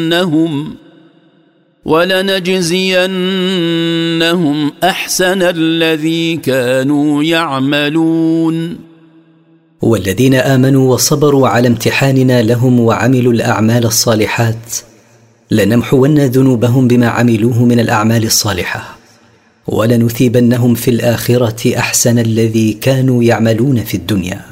ولنجزينهم أحسن الذي كانوا يعملون. والذين آمنوا وصبروا على امتحاننا لهم وعملوا الأعمال الصالحات لنمحون ذنوبهم بما عملوه من الأعمال الصالحة، ولنثيبنهم في الآخرة أحسن الذي كانوا يعملون في الدنيا.